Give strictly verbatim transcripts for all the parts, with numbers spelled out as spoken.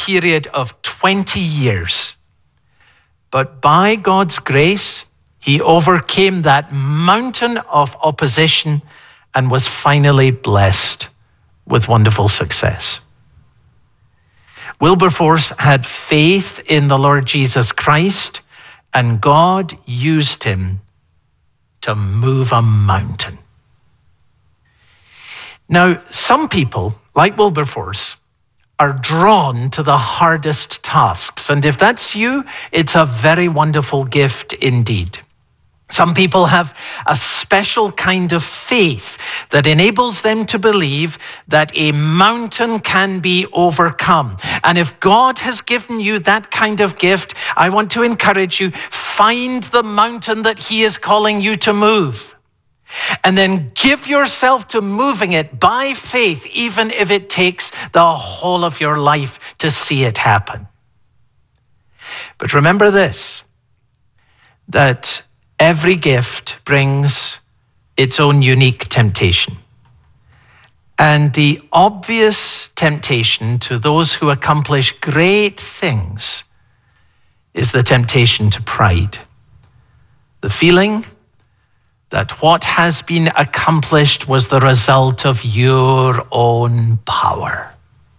period of twenty years. But by God's grace, he overcame that mountain of opposition and was finally blessed with wonderful success. Wilberforce had faith in the Lord Jesus Christ, and God used him to move a mountain. Now, some people, like Wilberforce, are drawn to the hardest tasks. And if that's you, it's a very wonderful gift indeed. Some people have a special kind of faith that enables them to believe that a mountain can be overcome. And if God has given you that kind of gift, I want to encourage you, find the mountain that he is calling you to move. And then give yourself to moving it by faith, even if it takes the whole of your life to see it happen. But remember this, that every gift brings its own unique temptation. And the obvious temptation to those who accomplish great things is the temptation to pride. The feeling that what has been accomplished was the result of your own power.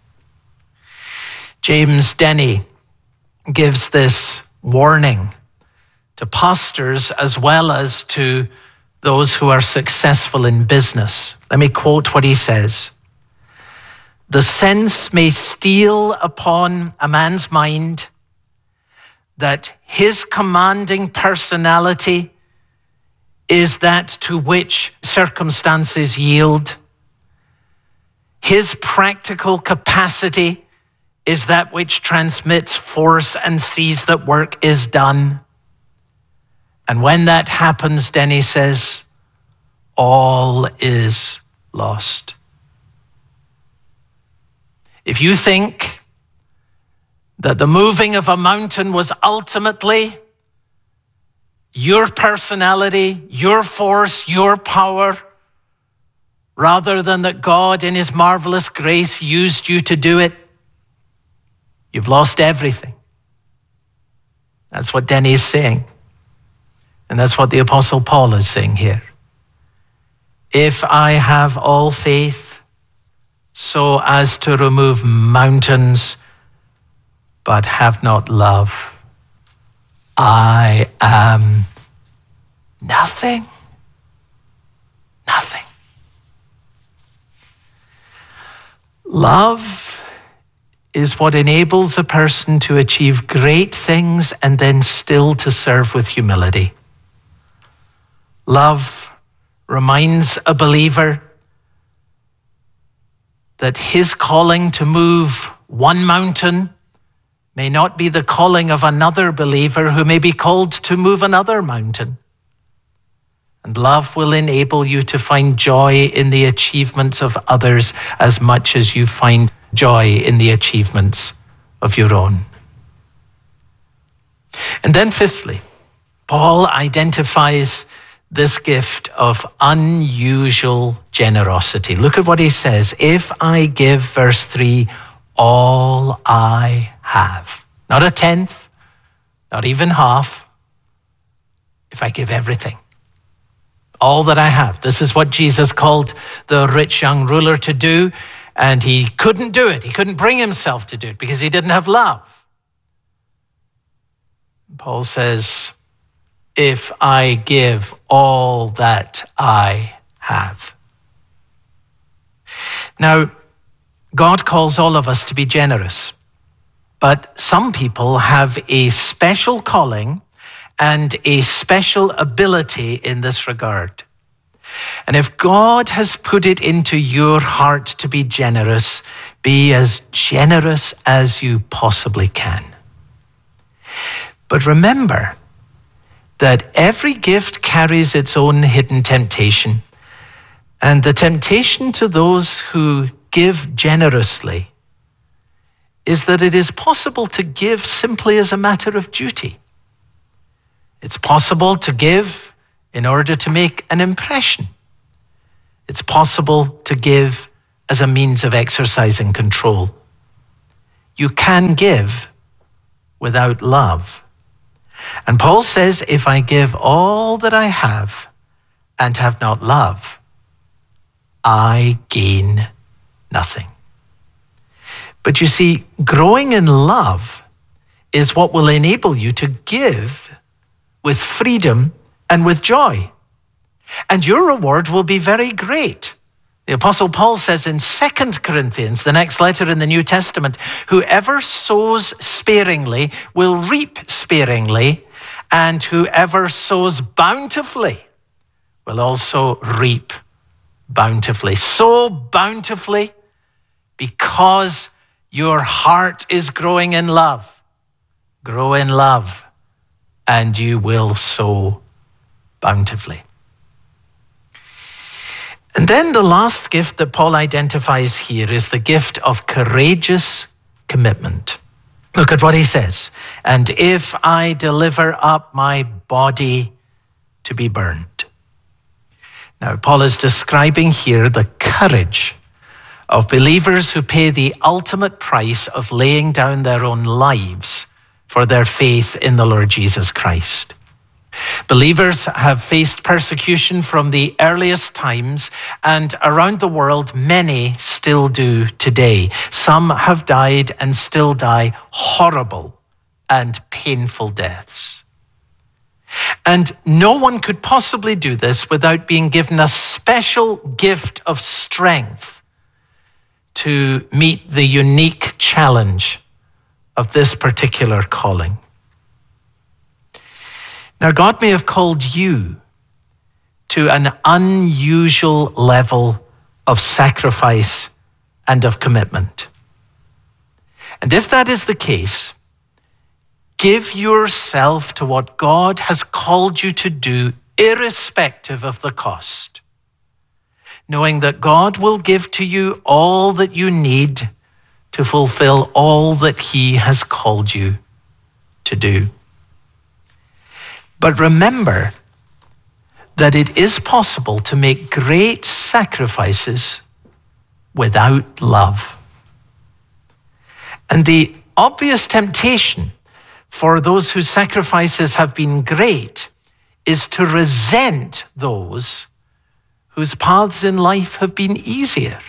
James Denney gives this warning to pastors as well as to those who are successful in business. Let me quote what he says. The sense may steal upon a man's mind that his commanding personality is that to which circumstances yield. His practical capacity is that which transmits force and sees that work is done. And when that happens, Denney says, all is lost. If you think that the moving of a mountain was ultimately your personality, your force, your power, rather than that God in his marvelous grace used you to do it, you've lost everything. That's what Denney is saying. And that's what the Apostle Paul is saying here. If I have all faith so as to remove mountains, but have not love, I am nothing. Nothing. Love is what enables a person to achieve great things and then still to serve with humility. Love reminds a believer that his calling to move one mountain may not be the calling of another believer who may be called to move another mountain. And love will enable you to find joy in the achievements of others as much as you find joy in the achievements of your own. And then fifthly, Paul identifies this gift of unusual generosity. Look at what he says. If I give, verse three, all I have, not a tenth, not even half, if I give everything, all that I have. This is what Jesus called the rich young ruler to do, and he couldn't do it. He couldn't bring himself to do it because he didn't have love. Paul says, if I give all that I have. Now, God calls all of us to be generous, but some people have a special calling and a special ability in this regard. And if God has put it into your heart to be generous, be as generous as you possibly can. But remember that every gift carries its own hidden temptation. And the temptation to those who give generously is that it is possible to give simply as a matter of duty. It's possible to give in order to make an impression. It's possible to give as a means of exercising control. you can give without love. And Paul says, if I give all that I have and have not love, I gain nothing. But you see, growing in love is what will enable you to give with freedom and with joy. And your reward will be very great. The Apostle Paul says in Second Corinthians, the next letter in the New Testament, whoever sows sparingly will reap sparingly, and whoever sows bountifully will also reap bountifully. Sow bountifully because your heart is growing in love. Grow in love, and you will sow bountifully. And then the last gift that Paul identifies here is the gift of courageous commitment. Look at what he says. And if I deliver up my body to be burned. Now, Paul is describing here the courage of believers who pay the ultimate price of laying down their own lives for their faith in the Lord Jesus Christ. Believers have faced persecution from the earliest times, and around the world, many still do today. Some have died and still die horrible and painful deaths. And no one could possibly do this without being given a special gift of strength to meet the unique challenge of this particular calling. Now, God may have called you to an unusual level of sacrifice and of commitment. And if that is the case, give yourself to what God has called you to do, irrespective of the cost, knowing that God will give to you all that you need to fulfill all that He has called you to do. But remember that it is possible to make great sacrifices without love. And the obvious temptation for those whose sacrifices have been great is to resent those whose paths in life have been easier.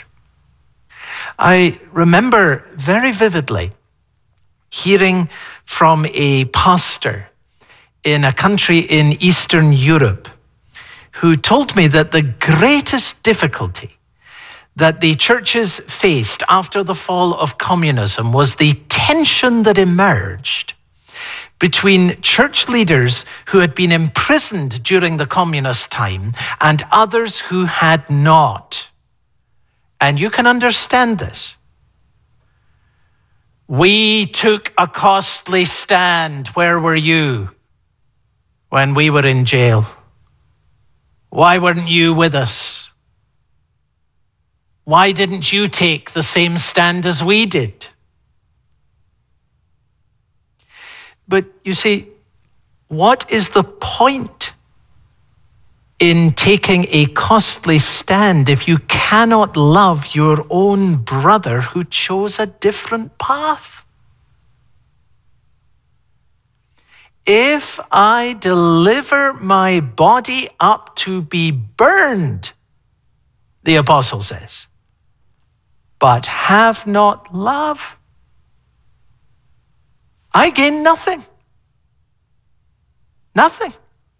I remember very vividly hearing from a pastor in a country in Eastern Europe who told me that the greatest difficulty that the churches faced after the fall of communism was the tension that emerged between church leaders who had been imprisoned during the communist time and others who had not. And you can understand this. We took a costly stand. Where were you when we were in jail? Why weren't you with us? Why didn't you take the same stand as we did? But you see, what is the point in taking a costly stand if you cannot love your own brother who chose a different path? If I deliver my body up to be burned, the apostle says, but have not love, I gain nothing. Nothing.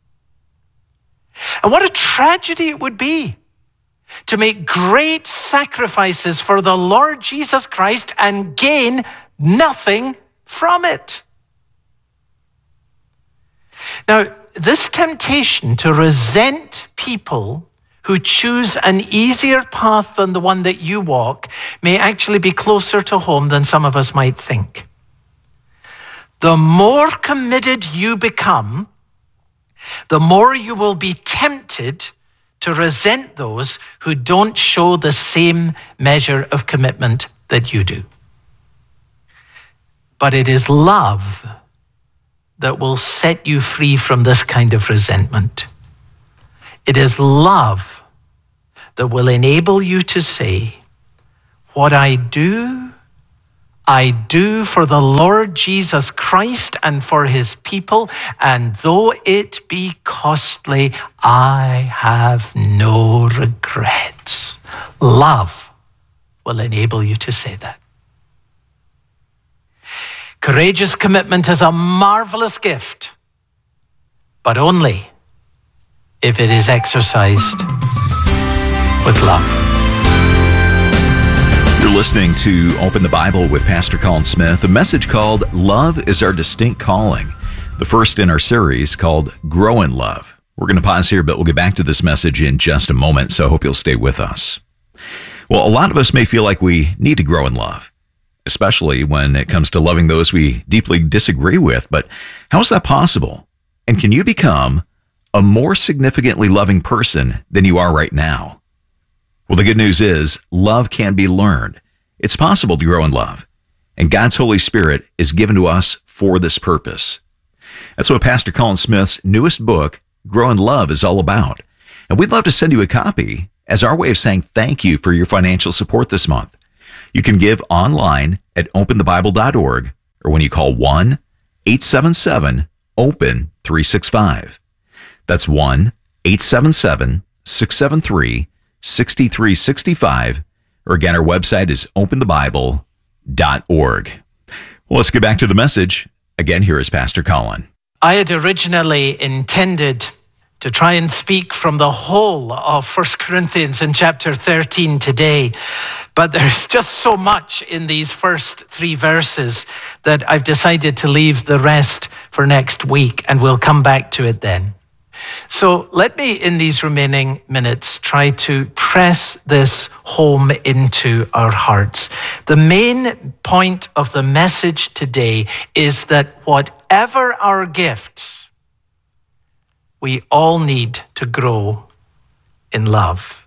And what a tragedy it would be to make great sacrifices for the Lord Jesus Christ and gain nothing from it. Now, this temptation to resent people who choose an easier path than the one that you walk may actually be closer to home than some of us might think. The more committed you become, the more you will be tempted to resent those who don't show the same measure of commitment that you do. But it is love that will set you free from this kind of resentment. It is love that will enable you to say, what I do, I do for the Lord Jesus Christ and for his people, and though it be costly, I have no regrets. Love will enable you to say that. Courageous commitment is a marvelous gift, but only if it is exercised with love. You're listening to Open the Bible with Pastor Colin Smith, a message called Love is Our Distinct Calling, the first in our series called Grow in Love. We're going to pause here, but we'll get back to this message in just a moment, so I hope you'll stay with us. Well, a lot of us may feel like we need to grow in love, especially when it comes to loving those we deeply disagree with, but how is that possible? And can you become a more significantly loving person than you are right now? Well, the good news is love can be learned. It's possible to grow in love, and God's Holy Spirit is given to us for this purpose. That's what Pastor Colin Smith's newest book, Grow in Love, is all about. And we'd love to send you a copy as our way of saying thank you for your financial support this month. You can give online at open the bible dot org or when you call one eight seven seven open three six five. That's one eight seven seven six seven three six three six five, or again, our website is open the bible dot org. Well, let's get back to the message. Again, here is Pastor Colin. I had originally intended to try and speak from the whole of First Corinthians in chapter thirteen today, but there's just so much in these first three verses that I've decided to leave the rest for next week, and we'll come back to it then. So let me, in these remaining minutes, try to press this home into our hearts. The main point of the message today is that whatever our gifts, we all need to grow in love.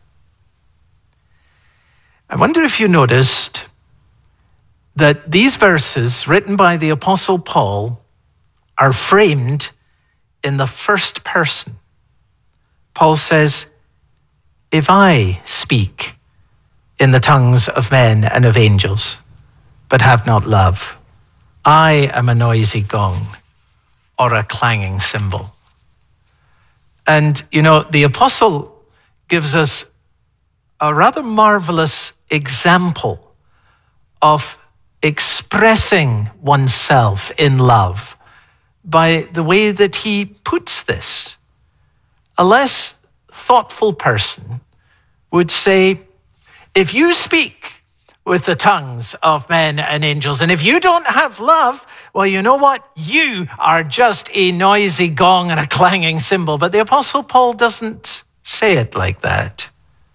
I wonder if you noticed that these verses written by the Apostle Paul are framed in the first person. Paul says, if I speak in the tongues of men and of angels, but have not love, I am a noisy gong or a clanging cymbal. And, you know, the apostle gives us a rather marvelous example of expressing oneself in love by the way that he puts this. A less thoughtful person would say, if you speak with the tongues of men and angels, and if you don't have love, well, you know what? You are just a noisy gong and a clanging cymbal. But the Apostle Paul doesn't say it like that.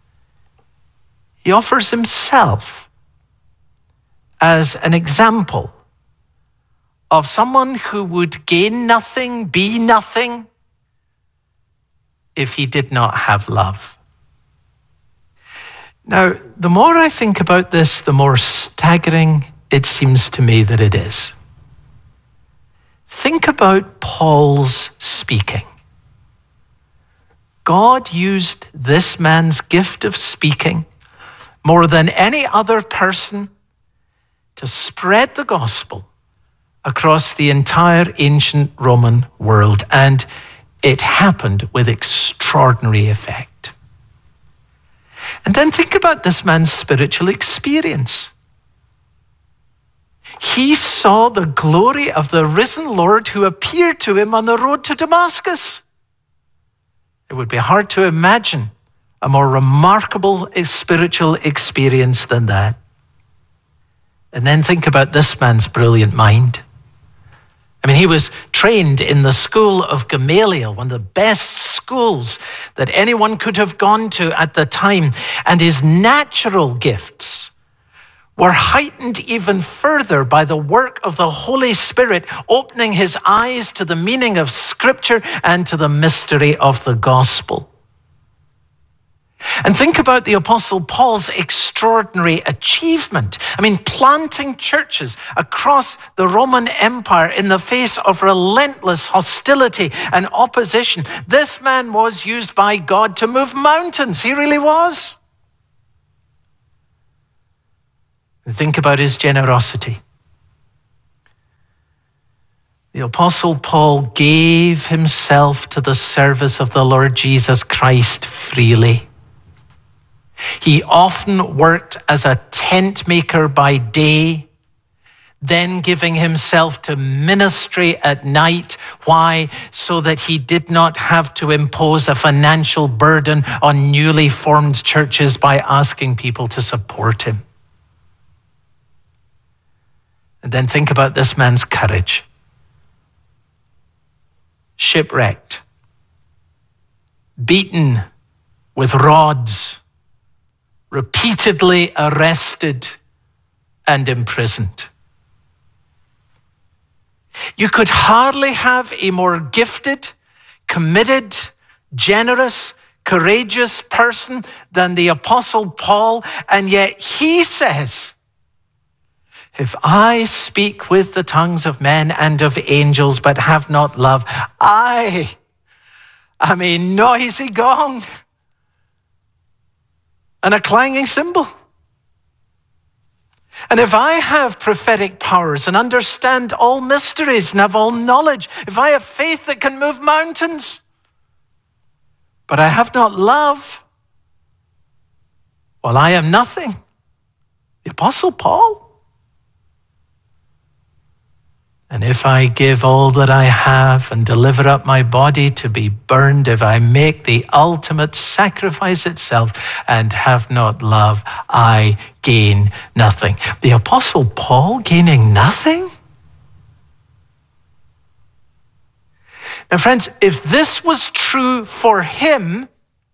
He offers himself as an example of someone who would gain nothing, be nothing, if he did not have love. Now, the more I think about this, the more staggering it seems to me that it is. Think about Paul's speaking. God used this man's gift of speaking more than any other person to spread the gospel across the entire ancient Roman world, and it happened with extraordinary effect. And then think about this man's spiritual experience. He saw the glory of the risen Lord who appeared to him on the road to Damascus. It would be hard to imagine a more remarkable spiritual experience than that. And then think about this man's brilliant mind. I mean, he was trained in the school of Gamaliel, one of the best schools that anyone could have gone to at the time. And his natural gifts were heightened even further by the work of the Holy Spirit, opening his eyes to the meaning of Scripture and to the mystery of the gospel. And think about the Apostle Paul's extraordinary achievement. I mean, planting churches across the Roman Empire in the face of relentless hostility and opposition. This man was used by God to move mountains. He really was. And think about his generosity. The Apostle Paul gave himself to the service of the Lord Jesus Christ freely. He often worked as a tent maker by day, then giving himself to ministry at night. Why? So that he did not have to impose a financial burden on newly formed churches by asking people to support him. And then think about this man's courage. Shipwrecked, beaten with rods, repeatedly arrested and imprisoned. You could hardly have a more gifted, committed, generous, courageous person than the Apostle Paul, and yet he says, if I speak with the tongues of men and of angels, but have not love, I am a noisy gong and a clanging cymbal. And if I have prophetic powers and understand all mysteries and have all knowledge, if I have faith that can move mountains, but I have not love, well, I am nothing. The Apostle Paul. And if I give all that I have and deliver up my body to be burned, if I make the ultimate sacrifice itself and have not love, I gain nothing. The Apostle Paul gaining nothing? Now, friends, if this was true for him,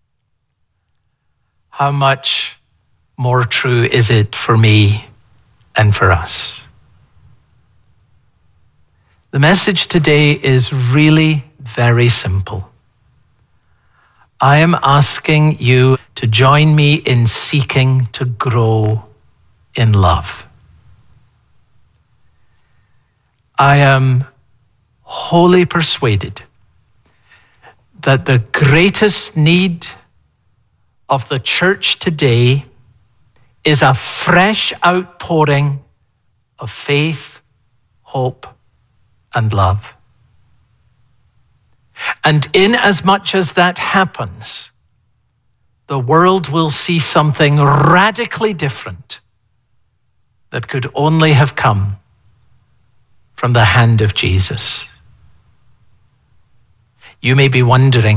how much more true is it for me and for us? The message today is really very simple. I am asking you to join me in seeking to grow in love. I am wholly persuaded that the greatest need of the church today is a fresh outpouring of faith, hope, and love. And in as much as that happens, the world will see something radically different that could only have come from the hand of Jesus. You may be wondering,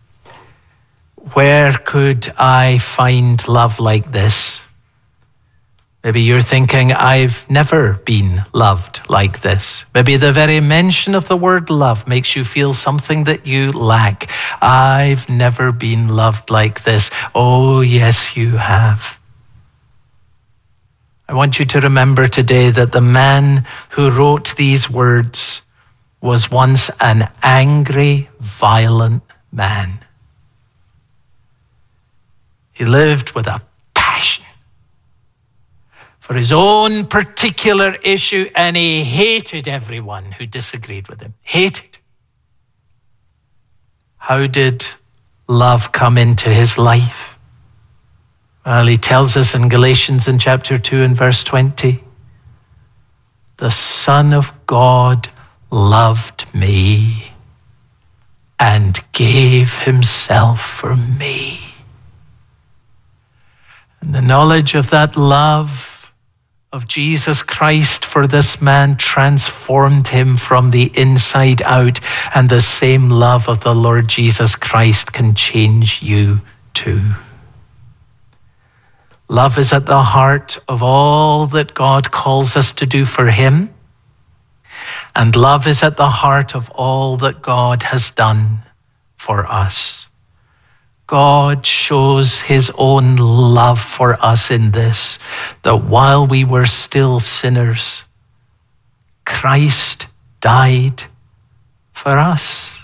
where could I find love like this? Maybe you're thinking, I've never been loved like this. Maybe the very mention of the word love makes you feel something that you lack. I've never been loved like this. Oh, yes, you have. I want you to remember today that the man who wrote these words was once an angry, violent man. He lived with a passion for his own particular issue, and he hated everyone who disagreed with him. Hated. How did love come into his life? Well, he tells us in Galatians in chapter two and verse twenty, the Son of God loved me and gave himself for me. And the knowledge of that love of Jesus Christ for this man transformed him from the inside out, and the same love of the Lord Jesus Christ can change you too. Love is at the heart of all that God calls us to do for him, and love is at the heart of all that God has done for us. God shows his own love for us in this, that while we were still sinners, Christ died for us.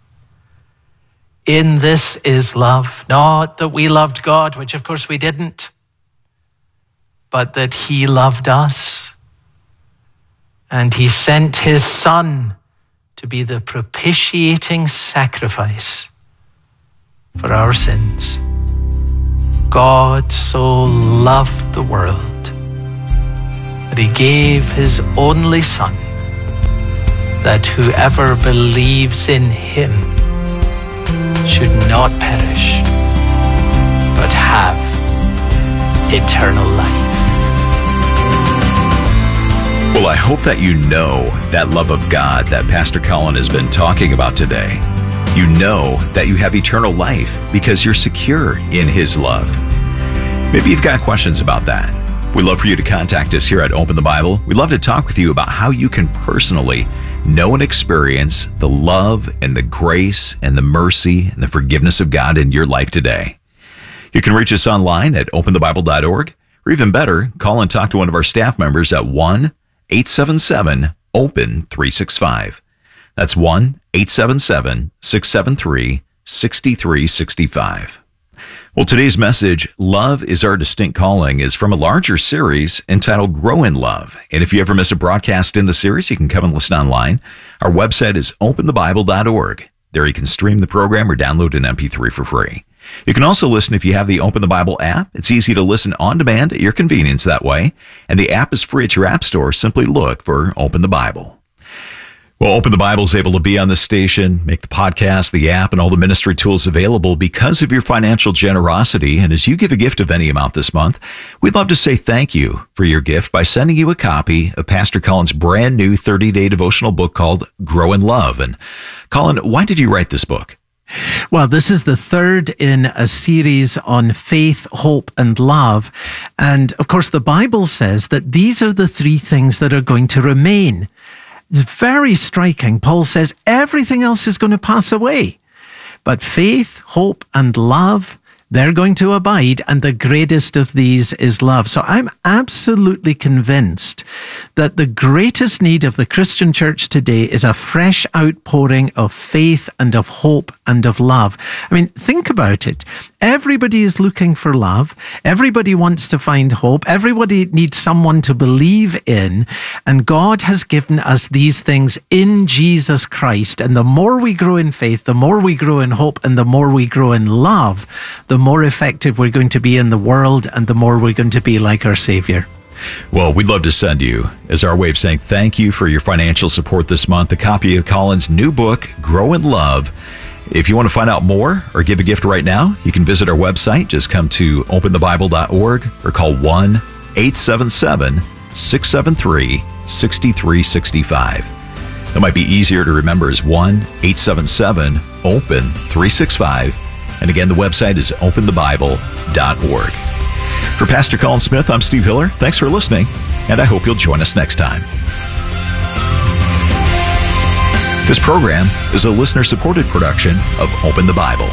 In this is love, not that we loved God, which of course we didn't, but that he loved us. And he sent his Son to be the propitiating sacrifice for our sins. God so loved the world that he gave his only Son, that whoever believes in him should not perish, but have eternal life. Well, I hope that you know that love of God that Pastor Colin has been talking about today. You know that you have eternal life because you're secure in his love. Maybe you've got questions about that. We'd love for you to contact us here at Open the Bible. We'd love to talk with you about how you can personally know and experience the love and the grace and the mercy and the forgiveness of God in your life today. You can reach us online at open the bible dot org, or even better, call and talk to one of our staff members at one eight seven seven open three six five. That's one eight seven seven six seven three six three six five. Well, today's message, Love is Our Distinct Calling, is from a larger series entitled Grow in Love. And if you ever miss a broadcast in the series, you can come and listen online. Our website is open the bible dot org. There you can stream the program or download an M P three for free. You can also listen if you have the Open the Bible app. It's easy to listen on demand at your convenience that way. And the app is free at your app store. Simply look for Open the Bible. Well, Open the Bible is able to be on this station, make the podcast, the app, and all the ministry tools available because of your financial generosity. And as you give a gift of any amount this month, we'd love to say thank you for your gift by sending you a copy of Pastor Colin's brand new thirty-day devotional book called Grow in Love. And Colin, why did you write this book? Well, this is the third in a series on faith, hope, and love. And of course, the Bible says that these are the three things that are going to remain. It's very striking. Paul says everything else is going to pass away, but faith, hope, and love, they're going to abide, and the greatest of these is love. So I'm absolutely convinced that the greatest need of the Christian church today is a fresh outpouring of faith and of hope and of love. I mean, think about it. Everybody is looking for love. Everybody wants to find hope. Everybody needs someone to believe in. And God has given us these things in Jesus Christ. And the more we grow in faith, the more we grow in hope, and the more we grow in love, the more effective we're going to be in the world, and the more we're going to be like our Savior. Well, we'd love to send you, as our way of saying thank you for your financial support this month, a copy of Colin's new book, Grow in Love. If you want to find out more or give a gift right now, you can visit our website. Just come to open the bible dot org or call one eight seven seven six seven three six three six five. That might be easier to remember as one eight seven seven open three six five. And again, the website is open the bible dot org. For Pastor Colin Smith, I'm Steve Hiller. Thanks for listening, and I hope you'll join us next time. This program is a listener-supported production of Open the Bible.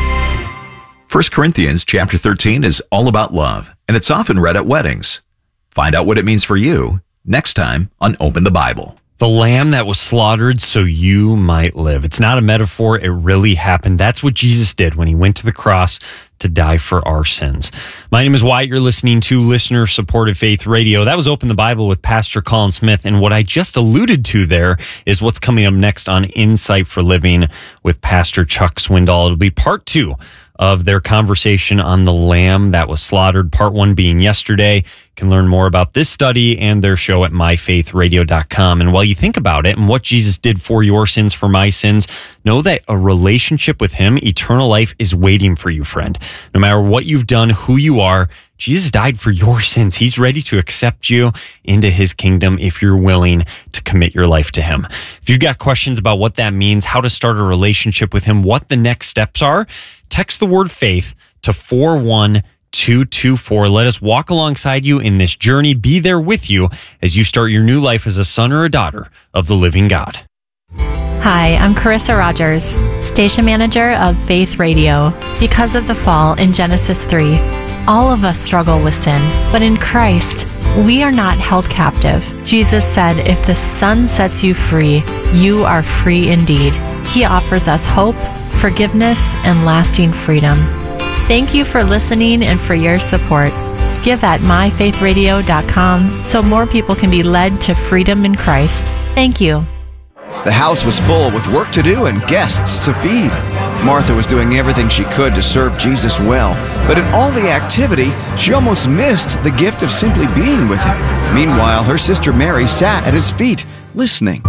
First Corinthians chapter thirteen is all about love, and it's often read at weddings. Find out what it means for you next time on Open the Bible. The lamb that was slaughtered so you might live. It's not a metaphor. It really happened. That's what Jesus did when he went to the cross to die for our sins. My name is Wyatt. You're listening to Listener Supported Faith Radio. That was Open the Bible with Pastor Colin Smith. And what I just alluded to there is what's coming up next on Insight for Living with Pastor Chuck Swindoll. It'll be part two of their conversation on the lamb that was slaughtered, part one being yesterday. You can learn more about this study and their show at my faith radio dot com. And while you think about it and what Jesus did for your sins, for my sins, know that a relationship with him, eternal life, is waiting for you, friend. No matter what you've done, who you are, Jesus died for your sins. He's ready to accept you into his kingdom if you're willing to commit your life to him. If you've got questions about what that means, how to start a relationship with him, what the next steps are, text the word faith to four one two two four. Let us walk alongside you in this journey. Be there with you as you start your new life as a son or a daughter of the living God. Hi, I'm Carissa Rogers, station manager of Faith Radio. Because of the fall in Genesis three, all of us struggle with sin, but in Christ, we are not held captive. Jesus said, if the Son sets you free, you are free indeed. He offers us hope, forgiveness, and lasting freedom. Thank you for listening and for your support. Give at my faith radio dot com so more people can be led to freedom in Christ. Thank you. The house was full with work to do and guests to feed. Martha was doing everything she could to serve Jesus well, but in all the activity, she almost missed the gift of simply being with him. Meanwhile, her sister Mary sat at his feet, listening.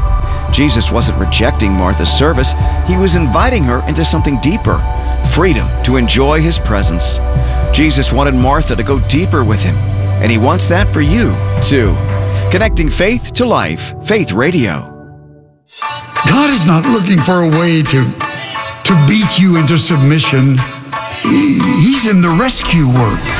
Jesus wasn't rejecting Martha's service. He was inviting her into something deeper, freedom to enjoy his presence. Jesus wanted Martha to go deeper with him, and he wants that for you, too. Connecting faith to life, Faith Radio. God is not looking for a way to, to beat you into submission. He's in the rescue work.